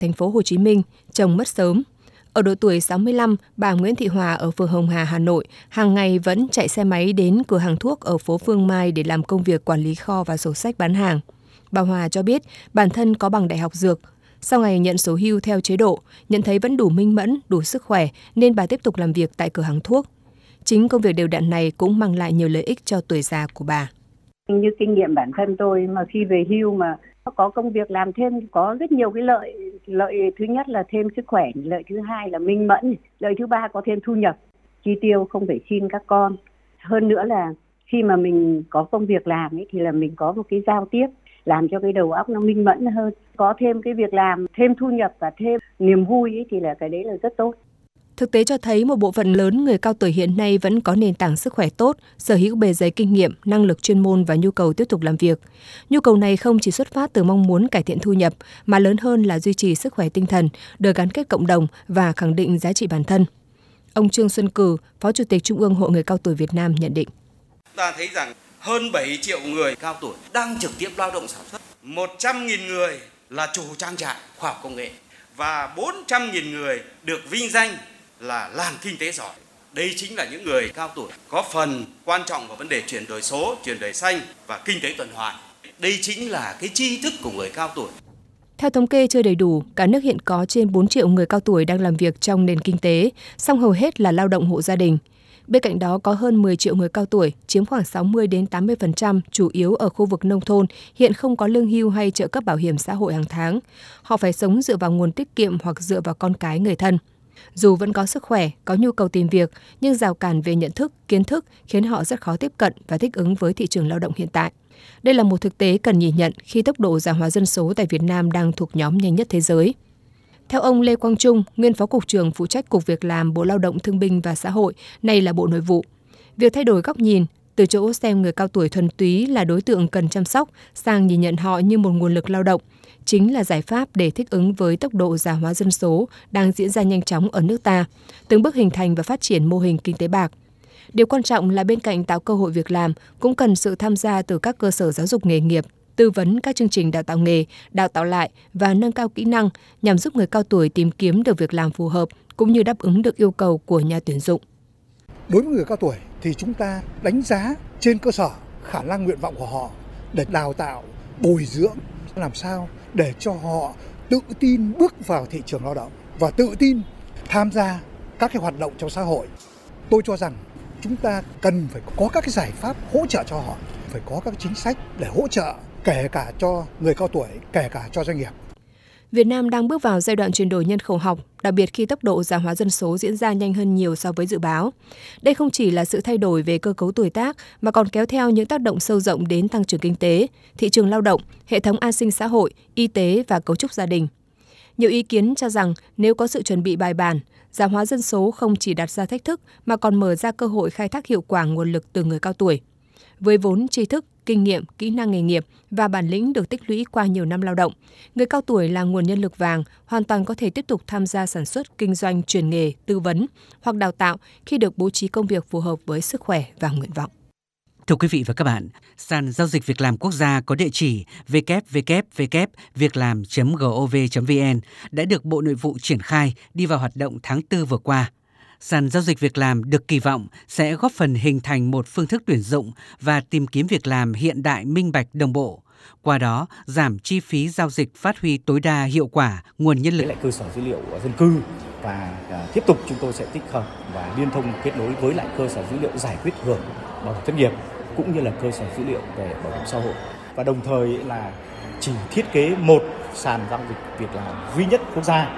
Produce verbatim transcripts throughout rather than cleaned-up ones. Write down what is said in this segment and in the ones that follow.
thành phố Hồ Chí Minh, chồng mất sớm. Ở độ tuổi sáu mươi lăm, bà Nguyễn Thị Hòa ở phường Hồng Hà, Hà Nội hàng ngày vẫn chạy xe máy đến cửa hàng thuốc ở phố Phương Mai để làm công việc quản lý kho và sổ sách bán hàng. Bà Hòa cho biết bản thân có bằng đại học dược. Sau ngày nhận số hưu theo chế độ, nhận thấy vẫn đủ minh mẫn, đủ sức khỏe nên bà tiếp tục làm việc tại cửa hàng thuốc. Chính công việc đều đặn này cũng mang lại nhiều lợi ích cho tuổi già của bà. Như kinh nghiệm bản thân tôi mà khi về hưu mà có công việc làm thêm có rất nhiều cái lợi. Lợi thứ nhất là thêm sức khỏe, lợi thứ hai là minh mẫn, lợi thứ ba có thêm thu nhập, chi tiêu không phải xin các con. Hơn nữa là khi mà mình có công việc làm ấy thì là mình có một cái giao tiếp làm cho cái đầu óc nó minh mẫn hơn. Có thêm cái việc làm, thêm thu nhập và thêm niềm vui ấy thì là cái đấy là rất tốt. Thực tế cho thấy một bộ phận lớn người cao tuổi hiện nay vẫn có nền tảng sức khỏe tốt, sở hữu bề dày kinh nghiệm, năng lực chuyên môn và nhu cầu tiếp tục làm việc. Nhu cầu này không chỉ xuất phát từ mong muốn cải thiện thu nhập, mà lớn hơn là duy trì sức khỏe tinh thần, được gắn kết cộng đồng và khẳng định giá trị bản thân. Ông Trương Xuân Cử, Phó Chủ tịch Trung ương Hội Người cao tuổi Việt Nam nhận định. Ta thấy rằng hơn bảy triệu người cao tuổi đang trực tiếp lao động sản xuất, một trăm nghìn người là chủ trang trại khoa học công nghệ và bốn trăm nghìn người được vinh danh là làm kinh tế giỏi. Đây chính là những người cao tuổi có phần quan trọng vào vấn đề chuyển đổi số, chuyển đổi xanh và kinh tế tuần hoàn. Đây chính là cái tri thức của người cao tuổi. Theo thống kê chưa đầy đủ, cả nước hiện có trên bốn triệu người cao tuổi đang làm việc trong nền kinh tế, song hầu hết là lao động hộ gia đình. Bên cạnh đó có hơn mười triệu người cao tuổi, chiếm khoảng sáu mươi đến tám mươi phần trăm, chủ yếu ở khu vực nông thôn, hiện không có lương hưu hay trợ cấp bảo hiểm xã hội hàng tháng. Họ phải sống dựa vào nguồn tiết kiệm hoặc dựa vào con cái người thân. Dù vẫn có sức khỏe, có nhu cầu tìm việc, nhưng rào cản về nhận thức, kiến thức khiến họ rất khó tiếp cận và thích ứng với thị trường lao động hiện tại. Đây là một thực tế cần nhìn nhận khi tốc độ già hóa dân số tại Việt Nam đang thuộc nhóm nhanh nhất thế giới. Theo ông Lê Quang Trung, nguyên Phó Cục trưởng phụ trách Cục Việc làm Bộ Lao động Thương binh và Xã hội, nay là Bộ Nội vụ, việc thay đổi góc nhìn từ chỗ xem người cao tuổi thuần túy là đối tượng cần chăm sóc sang nhìn nhận họ như một nguồn lực lao động chính là giải pháp để thích ứng với tốc độ già hóa dân số đang diễn ra nhanh chóng ở nước ta, từng bước hình thành và phát triển mô hình kinh tế bạc. Điều quan trọng là bên cạnh tạo cơ hội việc làm cũng cần sự tham gia từ các cơ sở giáo dục nghề nghiệp, tư vấn các chương trình đào tạo nghề, đào tạo lại và nâng cao kỹ năng nhằm giúp người cao tuổi tìm kiếm được việc làm phù hợp cũng như đáp ứng được yêu cầu của nhà tuyển dụng. Đối với người cao tuổi thì chúng ta đánh giá trên cơ sở khả năng nguyện vọng của họ để đào tạo, bồi dưỡng làm sao để cho họ tự tin bước vào thị trường lao động và tự tin tham gia các cái hoạt động trong xã hội. Tôi cho rằng chúng ta cần phải có các cái giải pháp hỗ trợ cho họ, phải có các chính sách để hỗ trợ kể cả cho người cao tuổi, kể cả cho doanh nghiệp. Việt Nam đang bước vào giai đoạn chuyển đổi nhân khẩu học, đặc biệt khi tốc độ già hóa dân số diễn ra nhanh hơn nhiều so với dự báo. Đây không chỉ là sự thay đổi về cơ cấu tuổi tác mà còn kéo theo những tác động sâu rộng đến tăng trưởng kinh tế, thị trường lao động, hệ thống an sinh xã hội, y tế và cấu trúc gia đình. Nhiều ý kiến cho rằng nếu có sự chuẩn bị bài bản, già hóa dân số không chỉ đặt ra thách thức mà còn mở ra cơ hội khai thác hiệu quả nguồn lực từ người cao tuổi. Với vốn tri thức, kinh nghiệm, kỹ năng nghề nghiệp và bản lĩnh được tích lũy qua nhiều năm lao động, người cao tuổi là nguồn nhân lực vàng, hoàn toàn có thể tiếp tục tham gia sản xuất, kinh doanh, chuyển nghề, tư vấn hoặc đào tạo khi được bố trí công việc phù hợp với sức khỏe và nguyện vọng. Thưa quý vị và các bạn, sàn giao dịch việc làm quốc gia có địa chỉ w w w chấm việclam chấm gov chấm vn đã được Bộ Nội vụ triển khai đi vào hoạt động tháng tư vừa qua. Sàn giao dịch việc làm được kỳ vọng sẽ góp phần hình thành một phương thức tuyển dụng và tìm kiếm việc làm hiện đại, minh bạch, đồng bộ. Qua đó, giảm chi phí giao dịch, phát huy tối đa hiệu quả nguồn nhân lực. Lại cơ sở dữ liệu dân cư và uh, tiếp tục chúng tôi sẽ tích hợp và liên thông kết nối với lại cơ sở dữ liệu giải quyết hưởng bảo hiểm thất nghiệp cũng như là cơ sở dữ liệu về bảo hiểm xã hội. Và đồng thời là chỉ thiết kế một sàn giao dịch việc làm duy nhất quốc gia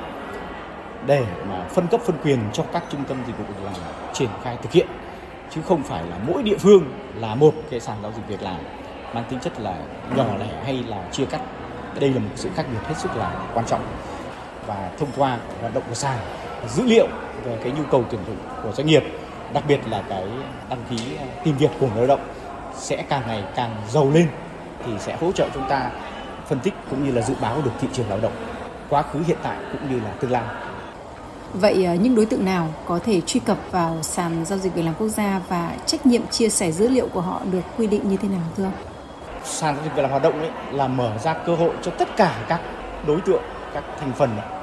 để mà phân cấp phân quyền cho các trung tâm dịch vụ việc làm triển khai thực hiện, chứ không phải là mỗi địa phương là một cái sàn giao dịch việc làm mang tính chất là nhỏ lẻ hay là chia cắt. Đây là một sự khác biệt hết sức là quan trọng. Và thông qua hoạt động của sàn, dữ liệu về cái nhu cầu tuyển dụng của doanh nghiệp, đặc biệt là cái đăng ký tìm việc của người lao động sẽ càng ngày càng giàu lên, thì sẽ hỗ trợ chúng ta phân tích cũng như là dự báo được thị trường lao động quá khứ, hiện tại cũng như là tương lai. Vậy những đối tượng nào có thể truy cập vào sàn giao dịch việc làm quốc gia và trách nhiệm chia sẻ dữ liệu của họ được quy định như thế nào thưa ông? Sàn giao dịch việc làm hoạt động ấy là mở ra cơ hội cho tất cả các đối tượng các thành phần